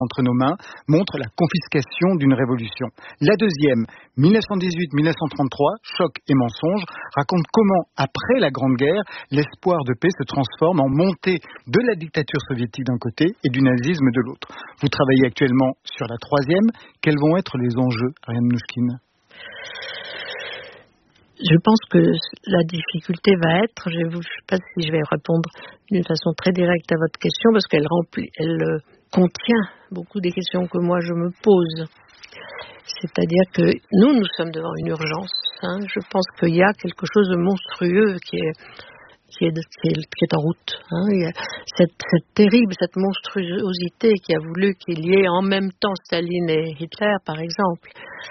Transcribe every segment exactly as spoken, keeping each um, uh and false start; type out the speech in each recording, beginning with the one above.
entre nos mains montre la confiscation d'une révolution. La deuxième, mille neuf cent dix-huit mille neuf cent trente-trois, Choc et mensonge, raconte comment, après la Grande Guerre, l'espoir de paix se transforme en montée de la dictature soviétique d'un côté et du nazisme de l'autre. Vous travaillez actuellement sur la troisième. Quels vont être les enjeux, Ariane Mnouchkine ? Je pense que la difficulté va être, je ne sais pas si je vais répondre d'une façon très directe à votre question, parce qu'elle remplit, elle euh, contient beaucoup des questions que moi je me pose. C'est-à-dire que nous, nous sommes devant une urgence. Hein. Je pense qu'il y a quelque chose de monstrueux qui est, qui est, qui est, qui est en route. Hein. Il y a cette, cette terrible, cette monstruosité qui a voulu qu'il y ait en même temps Staline et Hitler, par exemple.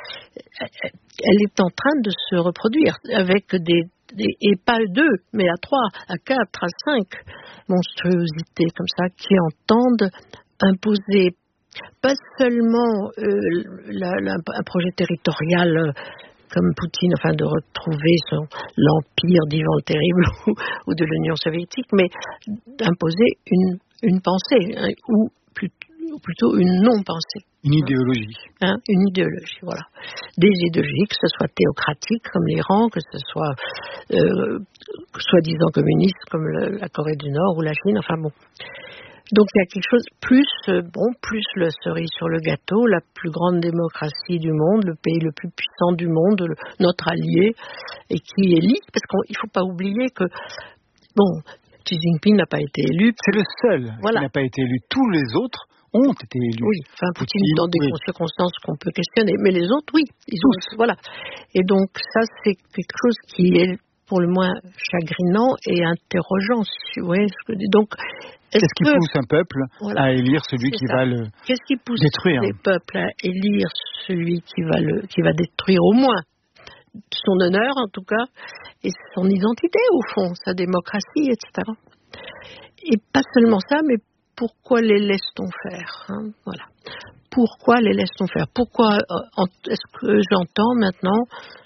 Elle est en train de se reproduire avec des, des et pas deux, mais à trois, à quatre, à cinq monstruosités comme ça qui entendent imposer pas seulement euh, la, la, un projet territorial euh, comme Poutine, enfin de retrouver son, l'empire d'Ivan le Terrible ou, ou de l'Union soviétique, mais d'imposer une, une pensée hein, ou, plus, ou plutôt une non-pensée. Une idéologie. Hein, une idéologie, voilà. Des idéologies, que ce soit théocratique comme l'Iran, que ce soit euh, soi-disant communiste comme le, la Corée du Nord ou la Chine, enfin bon. Donc il y a quelque chose, plus, euh, bon, plus le cerise sur le gâteau, la plus grande démocratie du monde, le pays le plus puissant du monde, le, notre allié, et qui élit, parce qu'il ne faut pas oublier que, bon, Xi Jinping n'a pas été élu. C'est le seul voilà. qui n'a pas été élu. Tous les autres ont été élus. Oui, enfin Poutine, Poutine dans des oui. circonstances qu'on peut questionner, mais les autres, oui, ils ont, voilà. Et donc ça, c'est quelque chose qui est pour le moins chagrinant et interrogeant, si vous voyez ce que je dis. Donc, est-ce Qu'est-ce qui que, pousse un peuple voilà, à élire celui qui ça. va le Qu'est-ce qui pousse détruire les peuples à élire celui qui va le, qui va détruire au moins son honneur, en tout cas, et son identité, au fond, sa démocratie, et cetera. Et pas seulement ça, mais pourquoi les laisse-t-on faire hein, voilà. Pourquoi les laisse-t-on faire Pourquoi euh, est-ce que j'entends maintenant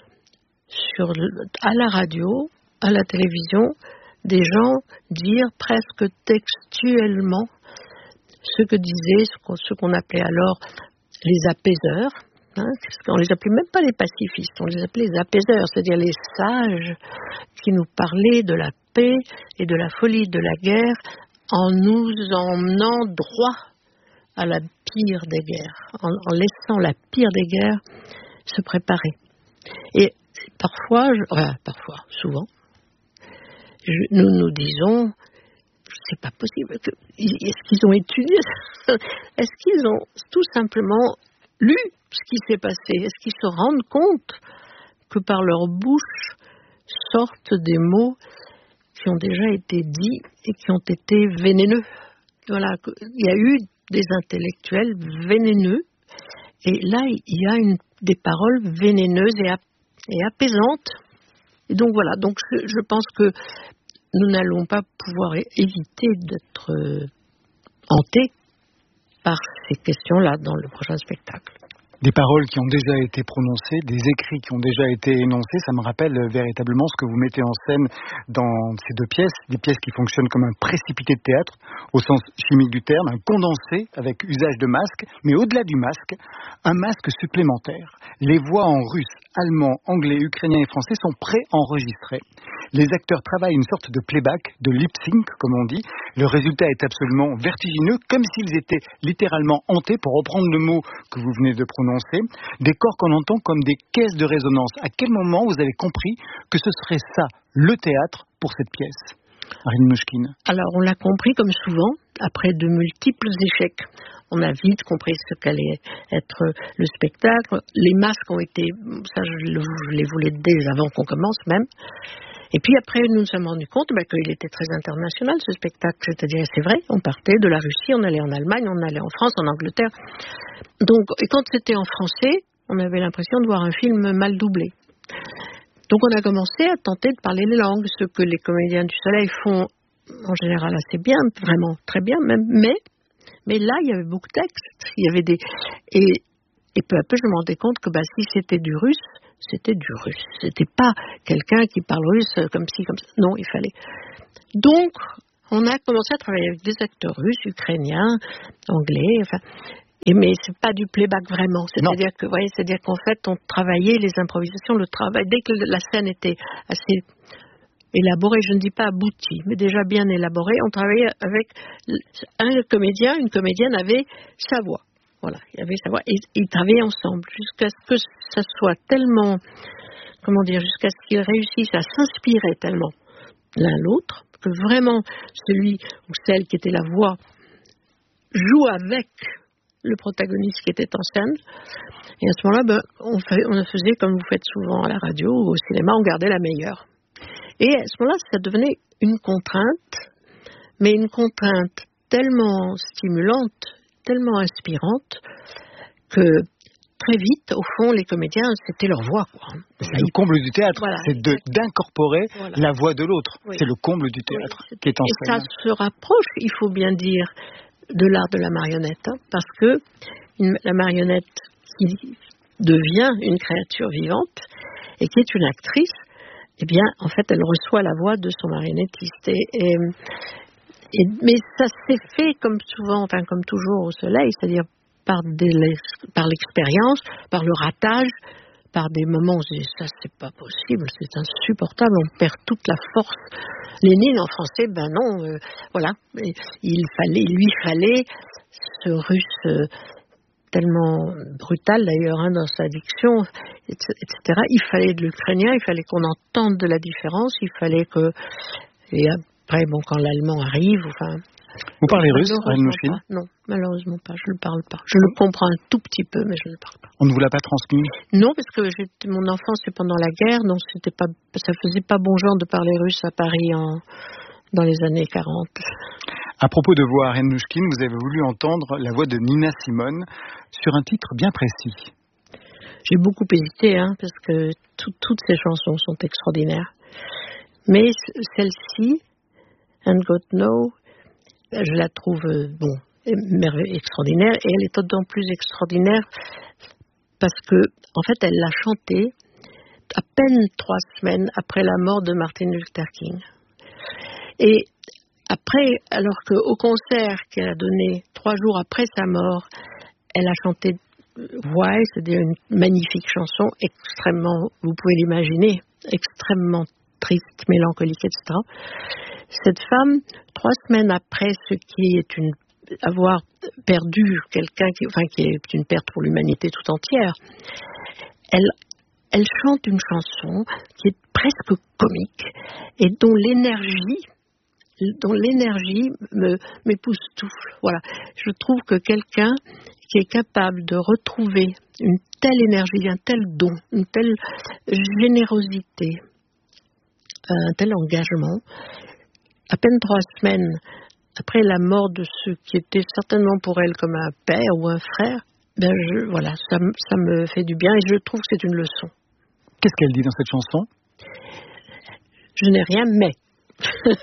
sur le, à la radio, à la télévision, des gens dire presque textuellement ce que disaient, ce qu'on, ce qu'on appelait alors les apaiseurs, hein, on les appelait même pas les pacifistes, on les appelait les apaiseurs, c'est-à-dire les sages qui nous parlaient de la paix et de la folie de la guerre en nous emmenant droit à la pire des guerres, en, en laissant la pire des guerres se préparer. Et parfois, je, enfin, parfois, souvent, je, nous nous disons, c'est pas possible. Que, est-ce qu'ils ont étudié ça? Est-ce qu'ils ont tout simplement lu ce qui s'est passé? Est-ce qu'ils se rendent compte que par leur bouche sortent des mots qui ont déjà été dits et qui ont été vénéneux? Voilà, il y a eu des intellectuels vénéneux et là, il y a une, des paroles vénéneuses et, ap- et apaisantes. Et donc voilà, donc je, je pense que nous n'allons pas pouvoir éviter d'être euh, hantés par ces questions-là dans le prochain spectacle. Des paroles qui ont déjà été prononcées, des écrits qui ont déjà été énoncés, ça me rappelle véritablement ce que vous mettez en scène dans ces deux pièces, des pièces qui fonctionnent comme un précipité de théâtre, au sens chimique du terme, un condensé avec usage de masque, mais au-delà du masque, un masque supplémentaire. Les voix en russe, allemand, anglais, ukrainien et français sont préenregistrées. Les acteurs travaillent une sorte de playback, de lip-sync, comme on dit. Le résultat est absolument vertigineux, comme s'ils étaient littéralement hantés, pour reprendre le mot que vous venez de prononcer. Des corps qu'on entend comme des caisses de résonance. À quel moment vous avez compris que ce serait ça, le théâtre, pour cette pièce, Ariane Mnouchkine? Alors, on l'a compris comme souvent, après de multiples échecs. On a vite compris ce qu'allait être le spectacle. Les masques ont été, ça je, le, je les voulais dès avant qu'on commence même. Et puis après, nous nous sommes rendus compte bah, qu'il était très international, ce spectacle. C'est-à-dire, c'est vrai, on partait de la Russie, on allait en Allemagne, on allait en France, en Angleterre. Donc, et quand c'était en français, on avait l'impression de voir un film mal doublé. Donc, on a commencé à tenter de parler les langues, ce que les comédiens du Soleil font en général assez bien, vraiment très bien même. Mais, mais là, il y avait beaucoup de textes. Il y avait des... Et, et peu à peu, je me rendais compte que bah, si c'était du russe, c'était du russe. C'était pas quelqu'un qui parle russe comme ci, comme ça. Non, il fallait. Donc, on a commencé à travailler avec des acteurs russes, ukrainiens, anglais, enfin, Et mais c'est pas du playback vraiment. C'est-à-dire que, vous voyez, c'est-à-dire qu'en fait, on travaillait les improvisations, le travail. Dès que la scène était assez élaborée, je ne dis pas aboutie, mais déjà bien élaborée, on travaillait avec un comédien, une comédienne avait sa voix. Voilà, il y avait sa voix et ils travaillaient ensemble jusqu'à ce que ça soit tellement, comment dire, jusqu'à ce qu'ils réussissent à s'inspirer tellement l'un l'autre que vraiment celui ou celle qui était la voix joue avec le protagoniste qui était en scène. Et à ce moment-là, ben, on, fait, on faisait comme vous faites souvent à la radio ou au cinéma, on gardait la meilleure. Et à ce moment-là, ça devenait une contrainte, mais une contrainte tellement stimulante, tellement inspirante, que très vite, au fond, les comédiens, c'était leur voix. Quoi. C'est le comble du théâtre, voilà, c'est de, d'incorporer voilà. la voix de l'autre. Oui. C'est le comble du théâtre oui, qui est en scène. Et ça se rapproche, il faut bien dire, de l'art de la marionnette, hein, parce que une, la marionnette qui devient une créature vivante et qui est une actrice, eh bien, en fait, elle reçoit la voix de son marionnettiste. Et, et, et, mais ça s'est fait comme souvent, enfin comme toujours au Soleil, c'est-à-dire par, des, par l'expérience, par le ratage, par des moments où on se dit ça c'est pas possible, c'est insupportable, on perd toute la force. Lénine en français, ben non, euh, voilà, il fallait, il lui fallait ce russe euh, tellement brutal d'ailleurs hein, dans sa diction, et cetera. Il fallait de l'ukrainien, il fallait qu'on entende de la différence, il fallait que, et après bon quand l'allemand arrive, enfin. Vous parlez russe, Rennes-Mouchkine ? Non, malheureusement pas, je ne le parle pas. Je le comprends un tout petit peu, mais je ne le parle pas. On ne vous l'a pas transmis ? Non, parce que j'étais, mon enfance c'est pendant la guerre, donc c'était pas, ça faisait pas bon genre de parler russe à Paris en, dans les années quarante. À propos de voix, Rennes-Mouchkine, vous avez voulu entendre la voix de Nina Simone sur un titre bien précis. J'ai beaucoup hésité, hein, parce que tout, toutes ces chansons sont extraordinaires. Mais celle-ci, And God Know, je la trouve, bon, extraordinaire, et elle est d'autant plus extraordinaire parce que, en fait, elle l'a chantée à peine trois semaines après la mort de Martin Luther King. Et après, alors qu'au concert qu'elle a donné trois jours après sa mort, elle a chanté Why, c'est-à-dire une magnifique chanson, extrêmement, vous pouvez l'imaginer, extrêmement triste, mélancolique, et cetera. Cette femme, trois semaines après ce qui est une, avoir perdu quelqu'un, qui, enfin qui est une perte pour l'humanité tout entière, elle, elle chante une chanson qui est presque comique et dont l'énergie, dont l'énergie me, m'époustoufle. Voilà, je trouve que quelqu'un qui est capable de retrouver une telle énergie, un tel don, une telle générosité, un tel engagement, à peine trois semaines après la mort de ce qui était certainement pour elle comme un père ou un frère, ben je, voilà, ça, ça me fait du bien et je trouve que c'est une leçon. Qu'est-ce qu'elle dit dans cette chanson ? Je n'ai rien mais.